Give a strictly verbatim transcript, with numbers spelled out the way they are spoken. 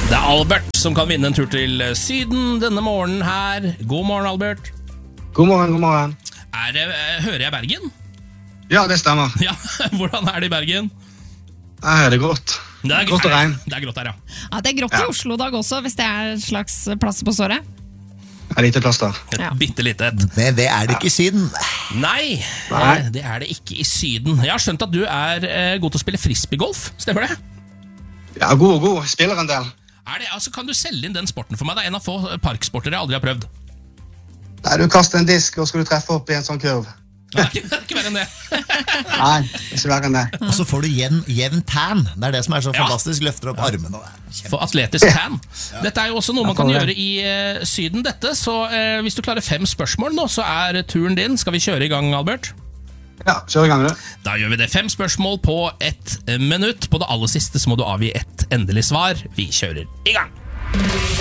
Det er Albert som kan vinne en tur til Syden denne morgenen her. God morgen, Albert. God morgen, god morgen. Er det, hører jeg Bergen? Ja, det stemmer. Ja, hvordan er det i Bergen? Her er det grått. Det er grått og regn. Det er grått her, ja. Ja, det er grått Ja. i Oslo i dag også, hvis det er et slags plaster på såret. Det er lite plaster. Et Ja. bitte lite et. Det, det er det ikke i Syden. Nei, Nei. eh, det er det ikke i Syden. Jeg har skjønt at du er eh, god til å spille frisbeegolf, stemmer det? Ja, god og god. Spiller en del. Er det, altså, kan du selge inn den sporten for meg? Det er en av få parksporter jeg aldri har prøvd. Nei, du kaster en disk, og skal du treffe opp i en sånn kurv. Det er ikke, det er ikke verre enn det. Nei, ikke verre enn det. Og så får du jevn, jevn tan. Det er det som er så Ja. fantastisk. Løfter opp armene. og det er kjempe- For atletisk tan. Dette er jo også noe man kan Ja, gjøre i eh, Syden, dette. Så eh, hvis du klarer fem spørsmål nå, så er turen din. Skal vi kjøre i gang, Albert? Ja, kjør i gang, du. Da gjør vi det. Fem spørsmål på ett minutt. På det aller siste så må du avgi ett endelig svar. Vi kjører i gang.